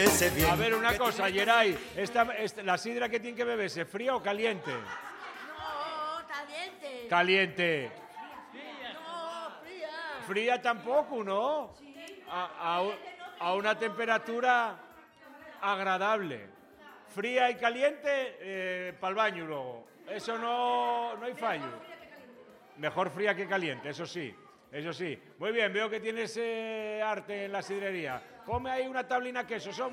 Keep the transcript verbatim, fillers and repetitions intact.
piense bien. A ver, una cosa, Geray, esta, esta, ¿la sidra que tiene que beberse, fría o caliente? No, caliente. Caliente. No, fría. Fría tampoco, ¿no? A, a, a una temperatura agradable. Fría y caliente, eh, para el baño luego. Eso no, no hay fallo. Mejor fría que caliente, eso sí. Eso sí. Muy bien, veo que tienes eh, arte en la sidrería. Come ahí una tablina queso. Son